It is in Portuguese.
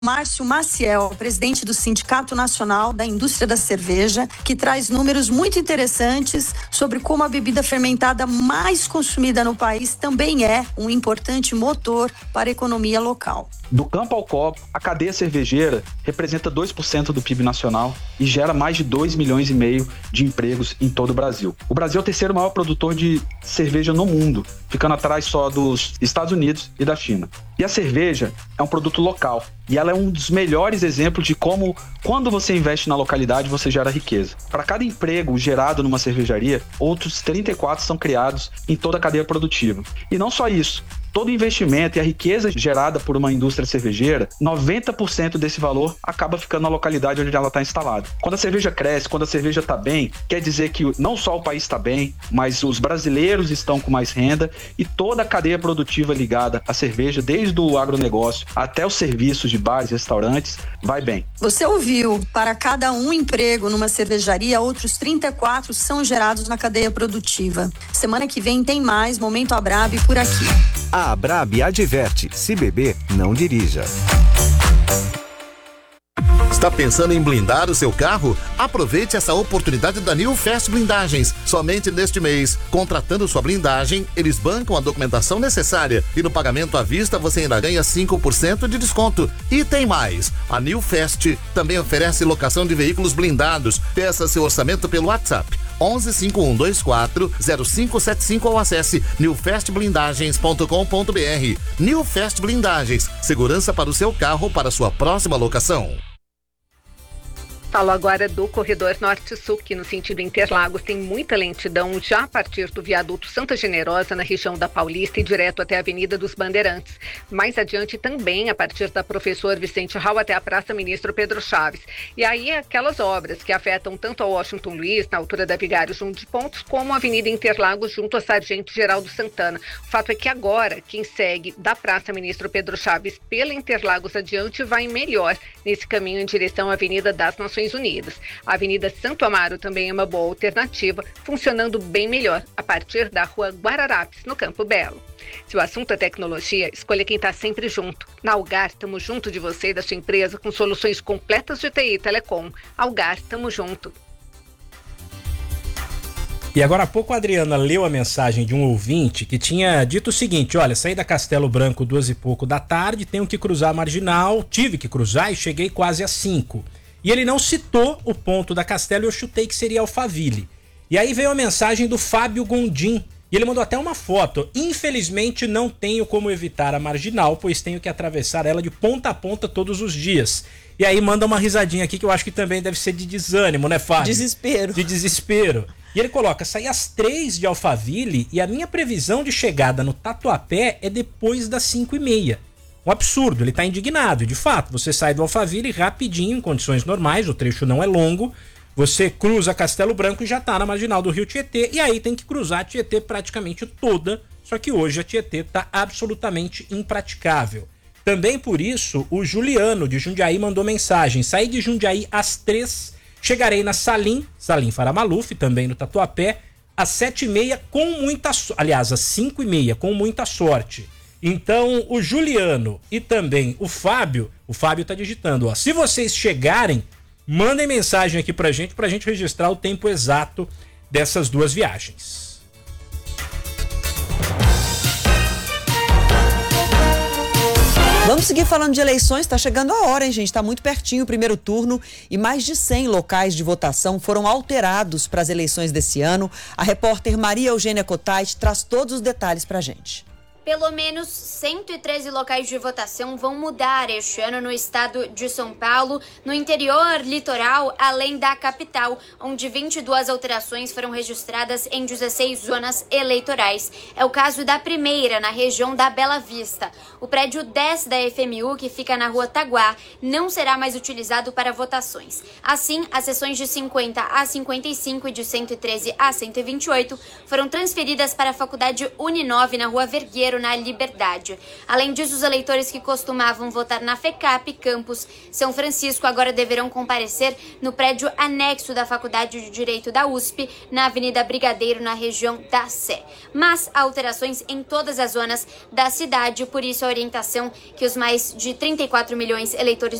Márcio Maciel, presidente do Sindicato Nacional da Indústria da Cerveja, que traz números muito interessantes sobre como a bebida fermentada mais consumida no país também é um importante motor para a economia local. Do campo ao copo, a cadeia cervejeira representa 2% do PIB nacional e gera mais de 2,5 milhões de empregos em todo o Brasil. O Brasil é o terceiro maior produtor de cerveja no mundo, ficando atrás só dos Estados Unidos e da China. E a cerveja é um produto local e ela é um dos melhores exemplos de como, quando você investe na localidade, você gera riqueza. Para cada emprego gerado numa cervejaria, outros 34 são criados em toda a cadeia produtiva. E não só isso. Todo investimento e a riqueza gerada por uma indústria cervejeira, 90% desse valor acaba ficando na localidade onde ela está instalada. Quando a cerveja cresce, quando a cerveja está bem, quer dizer que não só o país está bem, mas os brasileiros estão com mais renda e toda a cadeia produtiva ligada à cerveja, desde o agronegócio até os serviços de bares e restaurantes, vai bem. Você ouviu, para cada um emprego numa cervejaria, outros 34 são gerados na cadeia produtiva. Semana que vem tem mais Momento Abrab por aqui. A Abrab adverte: se beber, não dirija. Está pensando em blindar o seu carro? Aproveite essa oportunidade da New Fast Blindagens. Somente neste mês, contratando sua blindagem, eles bancam a documentação necessária e no pagamento à vista você ainda ganha 5% de desconto. E tem mais! A New Fast também oferece locação de veículos blindados. Peça seu orçamento pelo WhatsApp 11 5124 0575 ou acesse newfastblindagens.com.br. New Fast Blindagens, segurança para o seu carro para sua próxima locação. Falo agora do corredor Norte-Sul, que no sentido Interlagos tem muita lentidão já a partir do viaduto Santa Generosa, na região da Paulista e direto até a Avenida dos Bandeirantes. Mais adiante também, a partir da Professor Vicente Raul até a Praça Ministro Pedro Chaves. E aí aquelas obras que afetam tanto a Washington Luiz, na altura da Vigário Júnior de Pontos, como a Avenida Interlagos junto a Sargento Geraldo Santana. O fato é que agora, quem segue da Praça Ministro Pedro Chaves pela Interlagos adiante vai melhor nesse caminho em direção à Avenida das Nações Unidas. A Avenida Santo Amaro também é uma boa alternativa, funcionando bem melhor a partir da Rua Guararapes, no Campo Belo. Se o assunto é tecnologia, escolha quem está sempre junto. Na Algar, estamos junto de você e da sua empresa com soluções completas de TI e Telecom. Algar, estamos junto. E agora há pouco a Adriana leu a mensagem de um ouvinte que tinha dito o seguinte: olha, saí da Castelo Branco 2h pouco da tarde, tenho que cruzar a Marginal, tive que cruzar e cheguei quase às 5. E ele não citou o ponto da Castelo e eu chutei que seria Alphaville. E aí veio a mensagem do Fábio Gondim. E ele mandou até uma foto. Infelizmente não tenho como evitar a Marginal, pois tenho que atravessar ela de ponta a ponta todos os dias. E aí manda uma risadinha aqui que eu acho que também deve ser de desânimo, né, Fábio? Desespero. De desespero. E ele coloca: saí às 3 de Alphaville e a minha previsão de chegada no Tatuapé é depois das 5h30. Um absurdo, ele tá indignado. E de fato, você sai do Alphaville rapidinho, em condições normais, o trecho não é longo, você cruza Castelo Branco e já tá na Marginal do Rio Tietê, e aí tem que cruzar a Tietê praticamente toda, só que hoje a Tietê tá absolutamente impraticável. Também por isso, o Juliano de Jundiaí mandou mensagem: saí de Jundiaí às 3, chegarei na Salim Faramaluf, também no Tatuapé, às 7h30 com muita aliás, às 5h30 com muita sorte. Então, o Juliano e também o Fábio tá digitando, ó: se vocês chegarem, mandem mensagem aqui pra gente registrar o tempo exato dessas duas viagens. Vamos seguir falando de eleições, tá chegando a hora, hein, gente? Tá muito pertinho o primeiro turno e mais de 100 locais de votação foram alterados para as eleições desse ano. A repórter Maria Eugênia Cotait traz todos os detalhes pra gente. Pelo menos 113 locais de votação vão mudar este ano no estado de São Paulo, no interior litoral, além da capital, onde 22 alterações foram registradas em 16 zonas eleitorais. É o caso da primeira, na região da Bela Vista. O prédio 10 da FMU, que fica na rua Taguá, não será mais utilizado para votações. Assim, as sessões de 50 a 55 e de 113 a 128 foram transferidas para a Faculdade Uninove, na rua Vergueiro, Brigadeiro, na Liberdade. Além disso, os eleitores que costumavam votar na FECAP, campus São Francisco, agora deverão comparecer no prédio anexo da Faculdade de Direito da USP, na Avenida Brigadeiro, na região da Sé. Mas há alterações em todas as zonas da cidade, por isso a orientação que os mais de 34 milhões eleitores